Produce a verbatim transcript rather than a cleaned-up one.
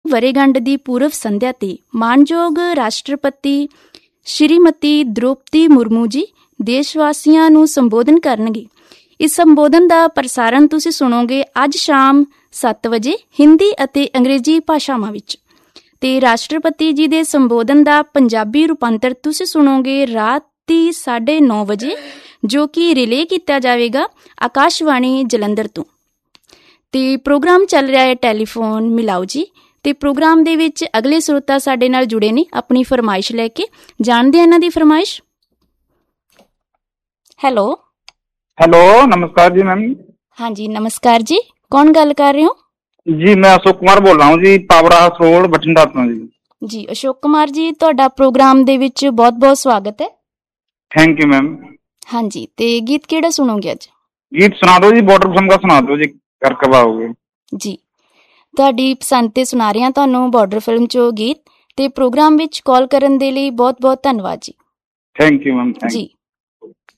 ਵਰ੍ਹੇਗੰਢ ਦੀ ਪੂਰਵ ਸੰਧਿਆ ਤੇ ਮਾਣਯੋਗ ਰਾਸ਼ਟਰਪਤੀ ਸ਼੍ਰੀਮਤੀ ਦ੍ਰੋਪਦੀ ਮੁਰਮੂ ਜੀ ਦੇਸ਼ ਵਾਸੀਆਂ ਨੂੰ ਸੰਬੋਧਨ ਕਰਨਗੇ। ਇਸ ਸੰਬੋਧਨ ਦਾ ਪ੍ਰਸਾਰਣ ਤੁਸੀਂ ਸੁਣੋਗੇ ਅੱਜ ਸ਼ਾਮ ਸੱਤ ਵਜੇ ਹਿੰਦੀ ਅਤੇ ਅੰਗਰੇਜ਼ੀ ਭਾਸ਼ਾਵਾਂ ਵਿੱਚ, ਤੇ ਰਾਸ਼ਟਰਪਤੀ ਜੀ ਦੇ ਸੰਬੋਧਨ ਦਾ ਪੰਜਾਬੀ ਰੂਪਾਂਤਰ ਤੁਸੀਂ ਸੁਣੋਗੇ ਰਾਤੀ ਸਾਢੇ ਨੌ ਵਜੇ, ਜੋ ਕਿ ਰਿਲੇ ਕੀਤਾ ਜਾਵੇਗਾ ਆਕਾਸ਼ਵਾਣੀ ਜਲੰਧਰ ਤੋਂ। ਤੇ ਪ੍ਰੋਗਰਾਮ ਚੱਲ ਰਿਹਾ ਹੈ ਟੈਲੀਫੋਨ ਮਿਲਾਓ ਜੀ, ਤੇ ਪ੍ਰੋਗਰਾਮ ਦੇ ਵਿੱਚ ਅਗਲੇ ਸਰੋਤਾ ਸਾਡੇ ਨਾਲ ਜੁੜੇ ਨੇ ਆਪਣੀ ਫਰਮਾਇਸ਼ ਲੈ ਕੇ। ਜਾਣਦੇ ਆ ਇਹਨਾਂ ਦੀ ਫਰਮਾਇਸ਼। ਹੈਲੋ ਹੈਲੋ, ਨਮਸਕਾਰ ਜੀ ਮੈਮ। ਹਾਂਜੀ ਨਮਸਕਾਰ ਜੀ, ਕੌਣ ਗੱਲ ਕਰ ਰਹੇ ਹੋ? ਜੀ ਮੈਂ ਅਸ਼ੋਕ ਕੁਮਾਰ ਬੋਲ ਰਹਾ ਹੂੰ ਜੀ, ਪਾਵਰ ਹਾਊਸ ਰੋਡ ਬਠਿੰਡਾ ਤੋਂ ਜੀ। ਜੀ ਅਸ਼ੋਕ ਕੁਮਾਰ ਜੀ, ਤੁਹਾਡਾ ਪ੍ਰੋਗਰਾਮ ਦੇ ਵਿੱਚ ਬਹੁਤ ਬਹੁਤ ਸਵਾਗਤ ਹੈ। Thank you ma'am. ਹਾਂਜੀ, ਤੇ ਗੀਤ ਕਿਹੜਾ ਸੁਣੋਗੇ ਅੱਜ? ਗੀਤ ਸੁਣਾ ਦਿਓ ਜੀ, ਬਾਰਡਰ ਫਿਲਮ ਦਾ ਸੁਣਾ ਦਿਓ ਜੀ, ਕਰ ਕਰਵਾਓਗੇ ਜੀ। ਤੁਹਾਡੀ ਪਸੰਦ ਤੇ ਸੁਣਾ ਰਹੇ ਹਾਂ ਤੁਹਾਨੂੰ ਬਾਰਡਰ ਫਿਲਮ ਚੋਂ ਗੀਤ, ਤੇ ਪ੍ਰੋਗਰਾਮ ਵਿੱਚ ਕਾਲ ਕਰਨ ਦੇ ਲਈ ਬਹੁਤ ਬਹੁਤ ਧੰਨਵਾਦ ਜੀ। Thank you ma'am. ਜੀ।